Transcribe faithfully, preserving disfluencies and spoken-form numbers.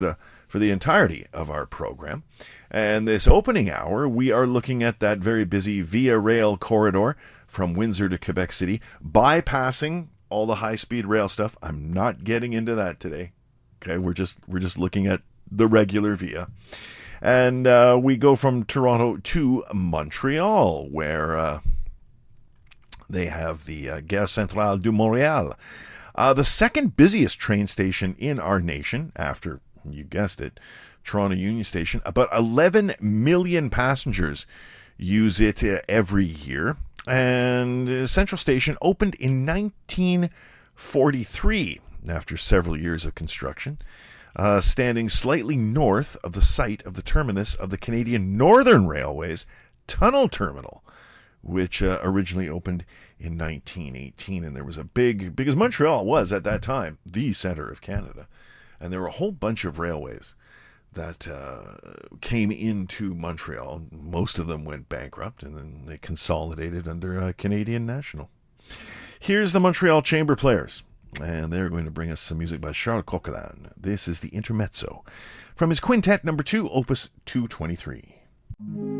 for the entirety of our program. And this opening hour, we are looking at that very busy Via Rail corridor from Windsor to Quebec City, bypassing all the high-speed rail stuff. I'm not getting into that today. Okay, we're just we're just looking at the regular Via. And uh, we go from Toronto to Montreal, where uh, they have the uh, Gare Centrale de Montréal, uh, the second busiest train station in our nation after, you guessed it, Toronto Union Station. About eleven million passengers use it uh, every year. And uh, Central Station opened in nineteen forty-three after several years of construction. Uh, standing slightly north of the site of the terminus of the Canadian Northern Railway's Tunnel Terminal, which uh, originally opened in nineteen eighteen. And there was a big, because Montreal was at that time the center of Canada. And there were a whole bunch of railways that uh, came into Montreal. Most of them went bankrupt, and then they consolidated under uh, Canadian National. Here's the Montreal Chamber Players. And they're going to bring us some music by Charles Coquelin. This is the Intermezzo from his quintet number two, opus two twenty-three.